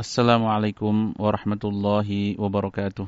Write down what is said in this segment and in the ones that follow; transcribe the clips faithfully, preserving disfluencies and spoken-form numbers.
Assalamualaikum warahmatullahi wabarakatuh.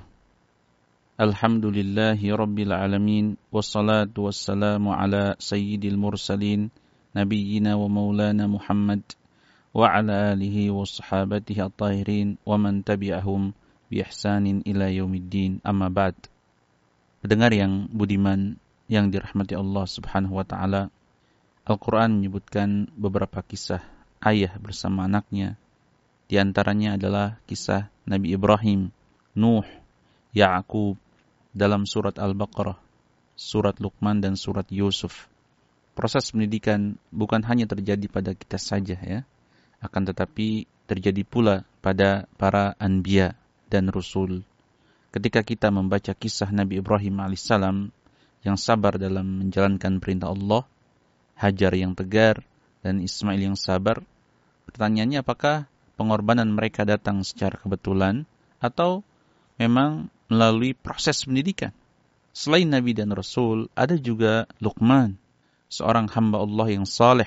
Alhamdulillahi rabbil alamin. Wassalatu wassalamu ala sayyidil mursalin nabiyyina wa maulana Muhammad wa ala alihi wa sahabatihi at-tahirin wa man tabi'ahum bi ihsanin ila yaumiddin. Amma ba'd. Pendengar yang budiman yang dirahmati Allah Subhanahu wa taala, Al-Qur'an menyebutkan beberapa kisah ayah bersama anaknya. Di antaranya adalah kisah Nabi Ibrahim, Nuh, Ya'qub dalam surat Al-Baqarah, surat Luqman dan surat Yusuf. Proses pendidikan bukan hanya terjadi pada kita saja ya, akan tetapi terjadi pula pada para anbiya dan rasul. Ketika kita membaca kisah Nabi Ibrahim alaihissalam yang sabar dalam menjalankan perintah Allah, Hajar yang tegar dan Ismail yang sabar, pertanyaannya apakah pengorbanan mereka datang secara kebetulan atau memang melalui proses pendidikan? Selain Nabi dan Rasul, ada juga Luqman, seorang hamba Allah yang saleh.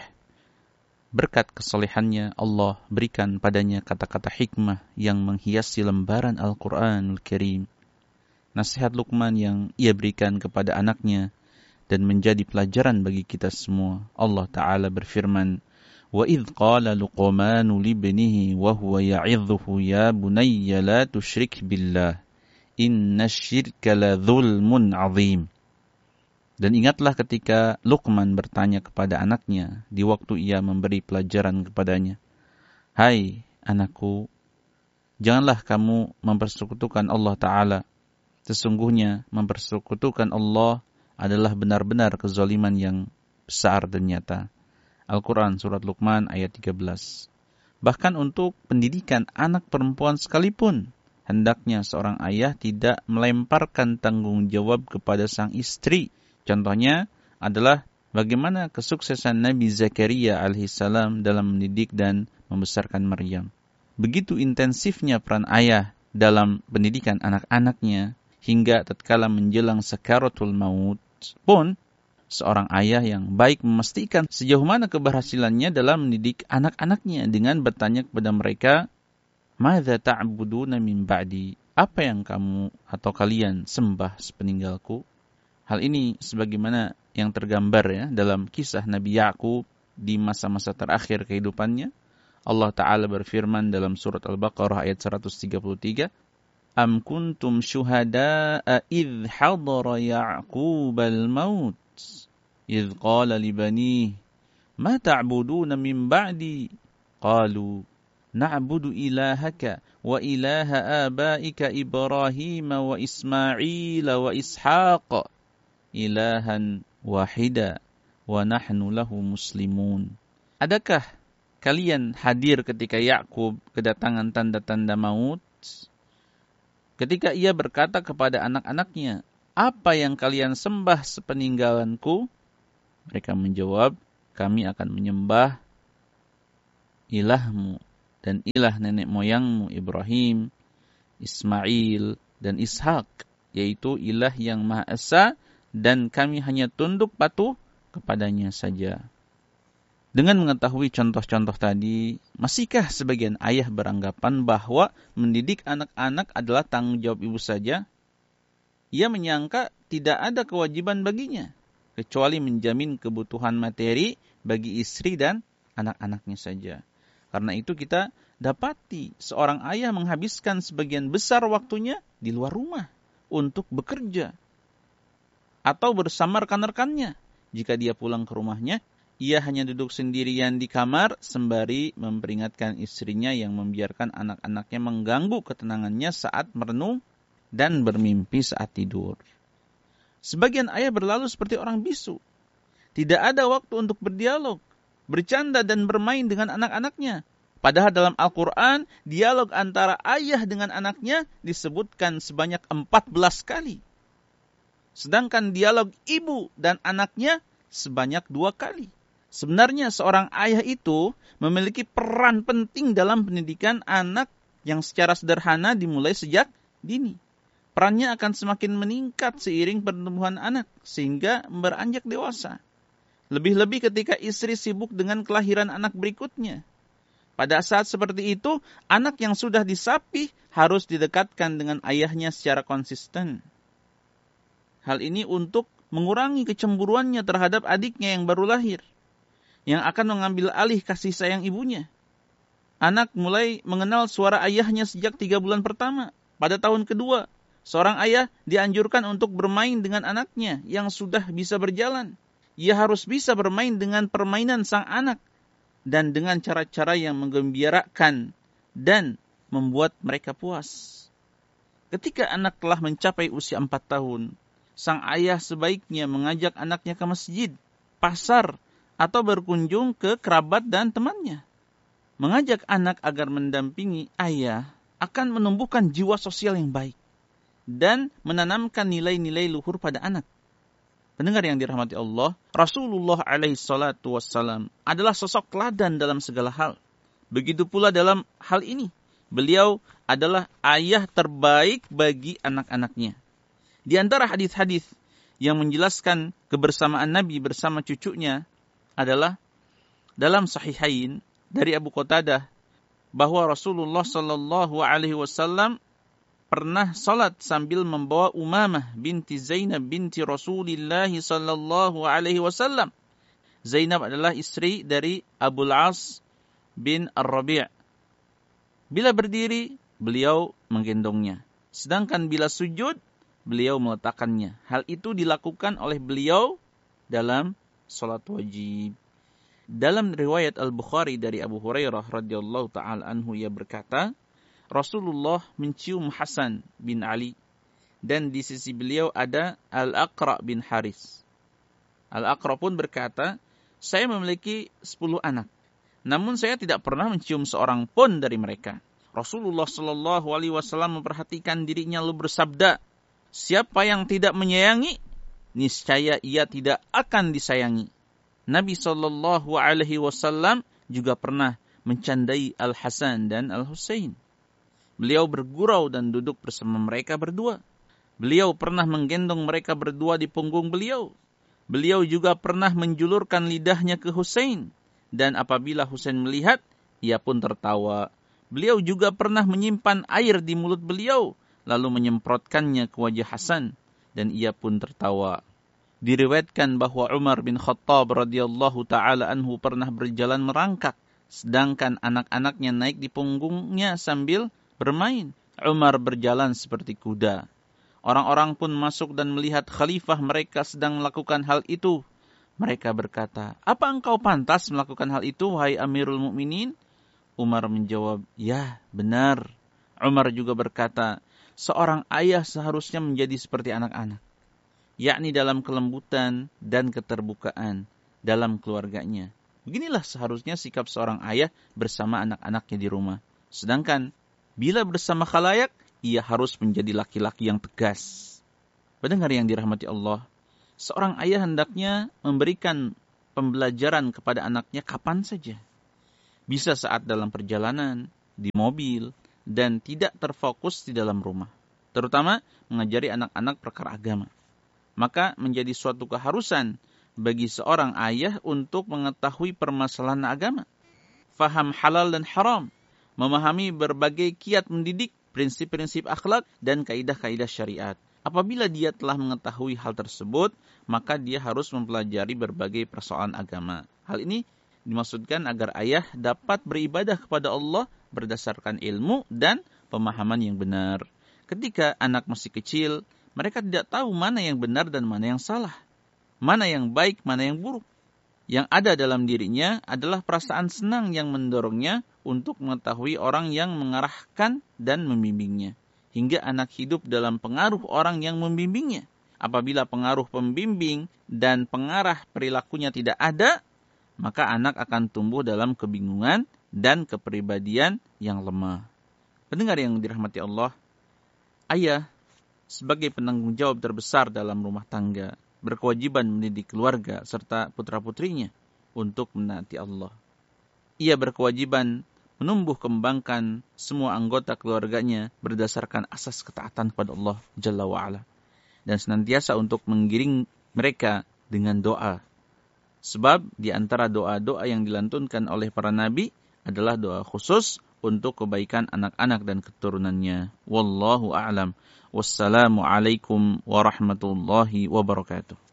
Berkat kesalehannya, Allah berikan padanya kata-kata hikmah yang menghiasi lembaran Al-Quranul Karim. Nasihat Luqman yang ia berikan kepada anaknya dan menjadi pelajaran bagi kita semua. Allah Ta'ala berfirman, وَإِذْ قَالَ لُقْمَانُ لِابْنِهِ وَهُوَ يَعِظُهُ يَا بُنَيَّ لَا تُشْرِكْ بِاللَّهِ إِنَّ الشِّرْكَ لَظُلْمٌ عَظِيمٌ. Dan ingatlah ketika Luqman bertanya kepada anaknya di waktu ia memberi pelajaran kepadanya, "Hai anakku, janganlah kamu mempersekutukan Allah Ta'ala. Sesungguhnya mempersekutukan Allah adalah benar-benar kezaliman yang besar dan nyata." Al-Quran Surat Luqman ayat tiga belas. Bahkan untuk pendidikan anak perempuan sekalipun, hendaknya seorang ayah tidak melemparkan tanggung jawab kepada sang istri. Contohnya adalah bagaimana kesuksesan Nabi Zakaria alaihissalam dalam mendidik dan membesarkan Maryam. Begitu intensifnya peran ayah dalam pendidikan anak-anaknya, hingga tatkala menjelang sakaratul maut pun, seorang ayah yang baik memastikan sejauh mana keberhasilannya dalam mendidik anak-anaknya dengan bertanya kepada mereka, "Madza ta'buduna min ba'di?" Apa yang kamu atau kalian sembah sepeninggalku? Hal ini sebagaimana yang tergambar ya dalam kisah Nabi Ya'qub di masa-masa terakhir kehidupannya. Allah Ta'ala berfirman dalam surat Al-Baqarah ayat seratus tiga puluh tiga, "Am kuntum syuhada'a idh hadara Ya'qubal maut إذ قال لبنيه ما تعبدون من بعدي قالوا نعبد إلهك وإله آبائك إبراهيم وإسماعيل وإسحاق إلها واحدا ونحن له مسلمون." Adakah kalian hadir ketika Ya'qub kedatangan tanda-tanda maut? Ketika ia berkata kepada anak-anaknya, "Apa yang kalian sembah sepeninggalanku?" Mereka menjawab, "Kami akan menyembah ilahmu dan ilah nenek moyangmu Ibrahim, Ismail, dan Ishak, yaitu ilah yang Maha Esa, dan kami hanya tunduk patuh kepadanya saja." Dengan mengetahui contoh-contoh tadi, masihkah sebagian ayah beranggapan bahwa mendidik anak-anak adalah tanggung jawab ibu saja? Ia menyangka tidak ada kewajiban baginya, kecuali menjamin kebutuhan materi bagi istri dan anak-anaknya saja. Karena itu kita dapati seorang ayah menghabiskan sebagian besar waktunya di luar rumah untuk bekerja atau bersama rekan-rekannya. Jika dia pulang ke rumahnya, ia hanya duduk sendirian di kamar sembari memperingatkan istrinya yang membiarkan anak-anaknya mengganggu ketenangannya saat merenung dan bermimpi saat tidur. Sebagian ayah berlalu seperti orang bisu. Tidak ada waktu untuk berdialog, bercanda dan bermain dengan anak-anaknya. Padahal dalam Al-Quran, dialog antara ayah dengan anaknya disebutkan sebanyak empat belas kali. Sedangkan dialog ibu dan anaknya sebanyak dua kali. Sebenarnya seorang ayah itu memiliki peran penting dalam pendidikan anak yang secara sederhana dimulai sejak dini. Perannya akan semakin meningkat seiring pertumbuhan anak sehingga beranjak dewasa. Lebih-lebih ketika istri sibuk dengan kelahiran anak berikutnya. Pada saat seperti itu, anak yang sudah disapih harus didekatkan dengan ayahnya secara konsisten. Hal ini untuk mengurangi kecemburuannya terhadap adiknya yang baru lahir, yang akan mengambil alih kasih sayang ibunya. Anak mulai mengenal suara ayahnya sejak tiga bulan pertama. Pada tahun kedua, seorang ayah dianjurkan untuk bermain dengan anaknya yang sudah bisa berjalan. Ia harus bisa bermain dengan permainan sang anak dan dengan cara-cara yang menggembirakan dan membuat mereka puas. Ketika anak telah mencapai usia empat tahun, sang ayah sebaiknya mengajak anaknya ke masjid, pasar, atau berkunjung ke kerabat dan temannya. Mengajak anak agar mendampingi ayah akan menumbuhkan jiwa sosial yang baik dan menanamkan nilai-nilai luhur pada anak. Pendengar yang dirahmati Allah, Rasulullah alaihi salatu wassalam adalah sosok teladan dalam segala hal. Begitu pula dalam hal ini, beliau adalah ayah terbaik bagi anak-anaknya. Di antara hadis-hadis yang menjelaskan kebersamaan Nabi bersama cucunya adalah dalam Sahihain dari Abu Qatadah bahwa Rasulullah sallallahu alaihi wasallam pernah salat sambil membawa Umamah binti Zainab binti Rasulullah sallallahu alaihi wasallam. Zainab adalah istri dari Abul As bin Ar-Rabi'. Bila berdiri, beliau menggendongnya. Sedangkan bila sujud, beliau meletakkannya. Hal itu dilakukan oleh beliau dalam salat wajib. Dalam riwayat Al-Bukhari dari Abu Hurairah radhiyallahu taala anhu, ia berkata, Rasulullah mencium Hasan bin Ali dan di sisi beliau ada Al-Aqra bin Haris. Al-Aqra pun berkata, saya memiliki sepuluh anak, namun saya tidak pernah mencium seorang pun dari mereka. Rasulullah sallallahu alaihi wasallam memperhatikan dirinya lalu bersabda, siapa yang tidak menyayangi, niscaya ia tidak akan disayangi. Nabi sallallahu alaihi wasallam juga pernah mencandai Al-Hasan dan Al-Husain. Beliau bergurau dan duduk bersama mereka berdua. Beliau pernah menggendong mereka berdua di punggung beliau. Beliau juga pernah menjulurkan lidahnya ke Husain. Dan apabila Husain melihat, ia pun tertawa. Beliau juga pernah menyimpan air di mulut beliau, lalu menyemprotkannya ke wajah Hasan. Dan ia pun tertawa. Diriwayatkan bahwa Umar bin Khattab radhiyallahu ta'ala anhu pernah berjalan merangkak, sedangkan anak-anaknya naik di punggungnya sambil bermain. Umar berjalan seperti kuda. Orang-orang pun masuk dan melihat khalifah mereka sedang melakukan hal itu. Mereka berkata, apa engkau pantas melakukan hal itu, wahai Amirul Mukminin? Umar menjawab, ya, benar. Umar juga berkata, seorang ayah seharusnya menjadi seperti anak-anak, yakni dalam kelembutan dan keterbukaan dalam keluarganya. Beginilah seharusnya sikap seorang ayah bersama anak-anaknya di rumah. Sedangkan bila bersama khalayak, ia harus menjadi laki-laki yang tegas. Pendengar yang dirahmati Allah, seorang ayah hendaknya memberikan pembelajaran kepada anaknya kapan saja. Bisa saat dalam perjalanan, di mobil, dan tidak terfokus di dalam rumah. Terutama mengajari anak-anak perkara agama. Maka menjadi suatu keharusan bagi seorang ayah untuk mengetahui permasalahan agama. Faham halal dan haram. Memahami berbagai kiat mendidik, prinsip-prinsip akhlak, dan kaidah-kaidah syariat. Apabila dia telah mengetahui hal tersebut, maka dia harus mempelajari berbagai persoalan agama. Hal ini dimaksudkan agar ayah dapat beribadah kepada Allah berdasarkan ilmu dan pemahaman yang benar. Ketika anak masih kecil, mereka tidak tahu mana yang benar dan mana yang salah. Mana yang baik, mana yang buruk. Yang ada dalam dirinya adalah perasaan senang yang mendorongnya untuk mengetahui orang yang mengarahkan dan membimbingnya. Hingga anak hidup dalam pengaruh orang yang membimbingnya. Apabila pengaruh pembimbing dan pengarah perilakunya tidak ada, maka anak akan tumbuh dalam kebingungan dan kepribadian yang lemah. Pendengar yang dirahmati Allah, ayah sebagai penanggung jawab terbesar dalam rumah tangga, berkewajiban mendidik keluarga serta putra-putrinya untuk menaati Allah. Ia berkewajiban menumbuh kembangkan semua anggota keluarganya berdasarkan asas ketaatan kepada Allah Jalla wa'ala. Dan senantiasa untuk menggiring mereka dengan doa. Sebab di antara doa-doa yang dilantunkan oleh para nabi adalah doa khusus untuk kebaikan anak-anak dan keturunannya. Wallahu a'lam. Wassalamualaikum warahmatullahi wabarakatuh.